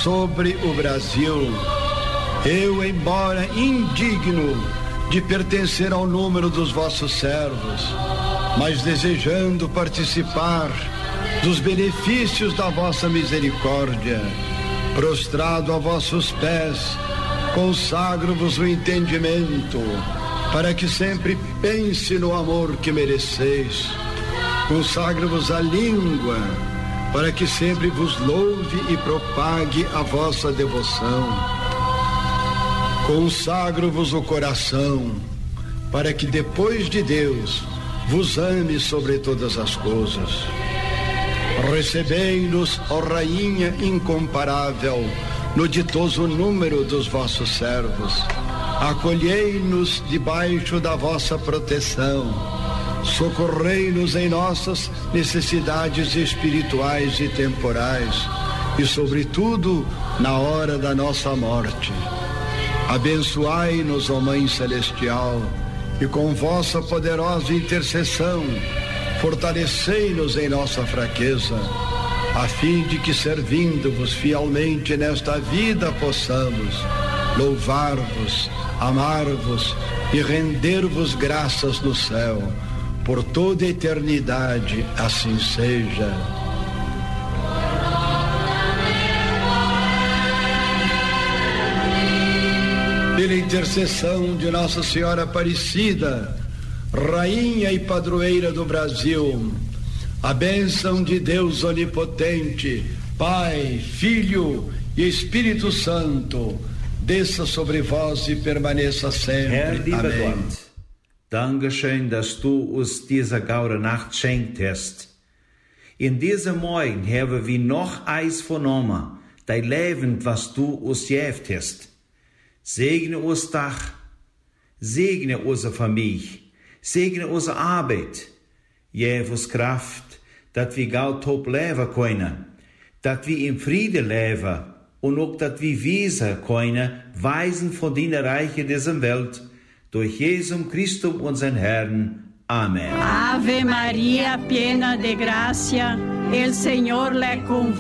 sobre o Brasil. Eu, embora indigno de pertencer ao número dos vossos servos, mas desejando participar dos benefícios da vossa misericórdia, prostrado a vossos pés, consagro-vos o entendimento, para que sempre pense no amor que mereceis. Consagro-vos a língua, para que sempre vos louve e propague a vossa devoção. Consagro-vos o coração, para que depois de Deus vos ame sobre todas as coisas. Recebei-nos, ó Rainha incomparável, no ditoso número dos vossos servos. Acolhei-nos debaixo da vossa proteção. Socorrei-nos em nossas necessidades espirituais e temporais e, sobretudo, na hora da nossa morte. Abençoai-nos, ó Mãe Celestial, e com vossa poderosa intercessão, fortalecei-nos em nossa fraqueza, a fim de que, servindo-vos fielmente nesta vida, possamos louvar-vos, amar-vos e render-vos graças no céu, por toda a eternidade, assim seja. Pela intercessão de Nossa Senhora Aparecida, Rainha e Padroeira do Brasil, a bênção de Deus Onipotente, Pai, Filho e Espírito Santo, desça sobre vós e permaneça sempre. Herr, lieber Amém. Gott, Dankeschön, dass du uns diese gaure Nacht schenkt hast. In diesem Morgen haben wir noch eins vernommen, dein Leben, was du uns gejeft hast. Segne uns Dach, segne unsere Familie, segne unsere Arbeit, gib uns Kraft, dass wir gauw top leben können, dass wir im Frieden leben und auch, dass wir wissen können, Weisen von deiner Reiche dieser Welt, durch Jesus Christus, unseren Herrn. Amém. Ave Maria, piena de gracia, el Señor le convocó.